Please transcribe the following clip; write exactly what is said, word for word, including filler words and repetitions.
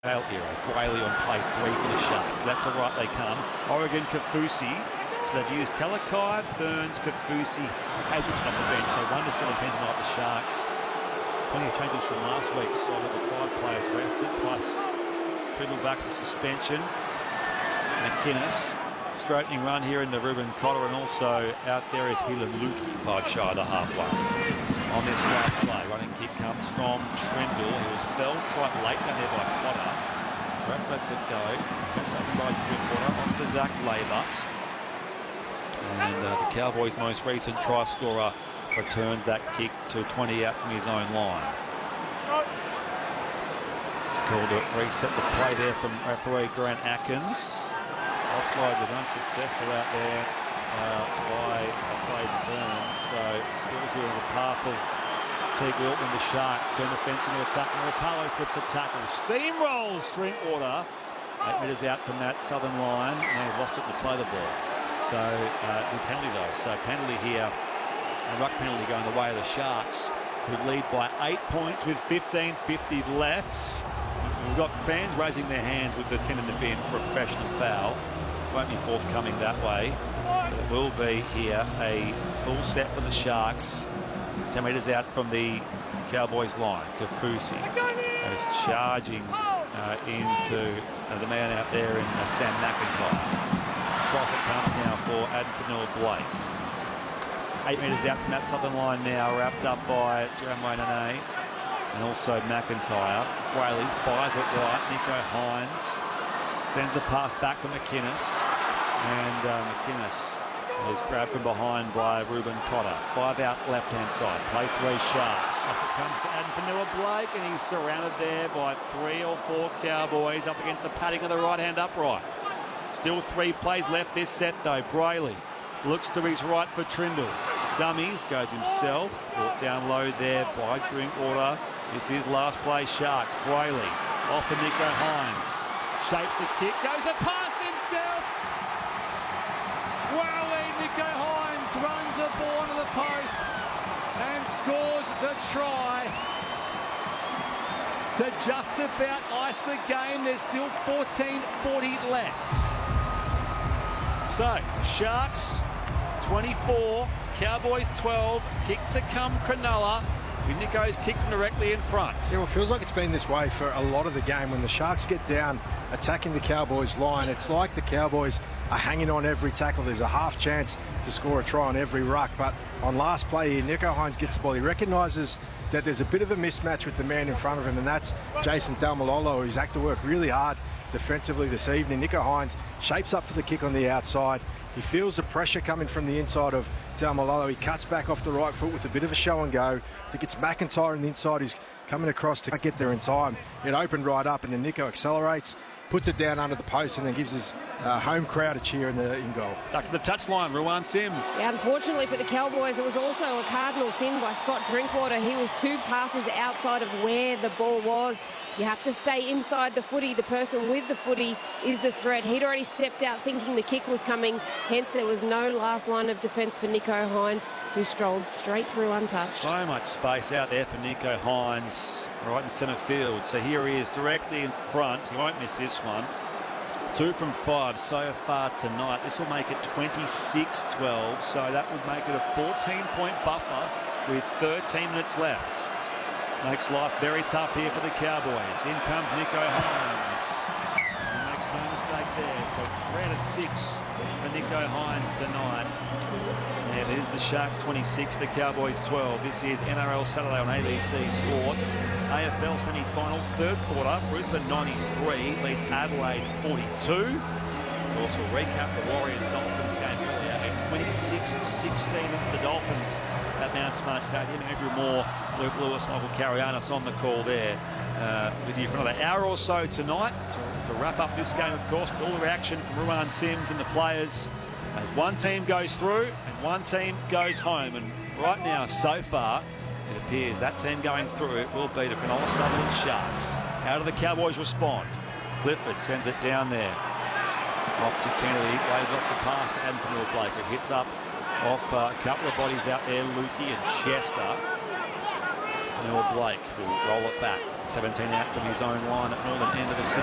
Era. Brayley on play three for the Sharks. Left to right they come. Oregon, Kaufusi. So they've used Talakai, Burns, Kaufusi, Hazelton off the bench. So one to seventeen tonight the Sharks. Plenty of changes from last week. So the five players rested, plus Trindle back from suspension. McInnes. Straightening run here in the Ruben Cotter, and also out there is Helan Luki, five shy of the halfway. On this last play, running kick comes from Trindle, who was felled quite late down there by Cotter. Ref lets it go. Pushed up by Drinkwater, off to Zach Laybut. And uh, the Cowboys' most recent try scorer returns that kick to twenty out from his own line. It's called to reset the play there from referee Grant Atkins. Offload was unsuccessful out there uh, by Clayton Burns. So Spurs here on the path of Teague Wilton. The Sharks turn the fence into attack. Muratalo slips a tackle. Steamrolls Drinkwater. Eight metres out from that southern line. And he lost it to play the ball. So uh, good penalty though. So penalty here. A ruck penalty going the way of the Sharks, who lead by eight points with fifteen fifty left. We've got fans raising their hands with the ten in the bin for a professional foul. Won't be forthcoming that way. But it will be here a full set for the Sharks. ten metres out from the Cowboys line. Kaufusi is charging uh, into uh, the man out there in uh, Sam McIntyre. Across it comes now for Adam Fanua-Blake. Eight metres out from that southern line now, wrapped up by Jeremy Nene and also McIntyre. Brayley fires it right. Nicho Hynes sends the pass back for McInnes, and uh, McInnes is grabbed from behind by Ruben Cotter. Five out left-hand side. Play three Sharks. Up it comes to Adam Fanua-Blake, and he's surrounded there by three or four Cowboys up against the padding of the right-hand upright. Still three plays left this set though. Brayley looks to his right for Trindle. Dummies, goes himself. Brought down low there by Drinkwater. This is last play Sharks. Brayley off to Nicho Hynes. Shapes the kick, goes the pass himself. Wowee, Nicho Hynes runs the ball to the post and scores the try to just about ice the game. There's still fourteen forty left. So, Sharks twenty-four, Cowboys twelve, kick to come Cronulla. Nicho's kicked them directly in front. Yeah, well, it feels like it's been this way for a lot of the game. When the Sharks get down attacking the Cowboys line, it's like the Cowboys are hanging on every tackle. There's a half chance to score a try on every ruck. But on last play here, Nicho Hynes gets the ball. He recognises that there's a bit of a mismatch with the man in front of him, and that's Jason Taumalolo, who's had to work really hard defensively this evening. Nicho Hynes shapes up for the kick on the outside. He feels the pressure coming from the inside of Taumalolo. He cuts back off the right foot with a bit of a show and go. I think it's McIntyre on the inside who's coming across to get there in time. It opened right up, and then Nicho accelerates, puts it down under the post, and then gives his uh, home crowd a cheer in the in goal. Back to the touchline, Ruan Sims. Yeah, unfortunately for the Cowboys, it was also a cardinal sin by Scott Drinkwater. He was two passes outside of where the ball was. You have to stay inside the footy. The person with the footy is the threat. He'd already stepped out thinking the kick was coming. Hence, there was no last line of defence for Nicho Hynes, who strolled straight through untouched. So much space out there for Nicho Hynes, right in centre field. So here he is directly in front. He won't miss this one. Two from five so far tonight. This will make it twenty-six twelve. So that would make it a fourteen point buffer with thirteen minutes left. Makes life very tough here for the Cowboys. In comes Nicho Hynes. He makes no mistake there. So three out of six for Nicho Hynes tonight. And it is the Sharks twenty-six, the Cowboys twelve. This is N R L Saturday on A B C Sport. A F L semi-final, third quarter. Brisbane ninety-three leads Adelaide forty-two. We'll also recap the Warriors-Dolphins game earlier at twenty-six sixteen for the Dolphins at Mount Smart Stadium. Andrew Moore, Luke Lewis, Michael Carianis on the call there uh, with you for another hour or so tonight to, to wrap up this game, of course, with all the reaction from Ruan Sims and the players as one team goes through and one team goes home. And right now, so far, it appears that team going through it will be the Cronulla Sutherland Sharks. How do the Cowboys respond? Clifford sends it down there. Off to Kennedy, lays off the pass to Adam Fanua-Blake. It hits up off uh, a couple of bodies out there, Lukey and Chester. Fanua-Blake will roll it back. seventeen out from his own line at northern end of the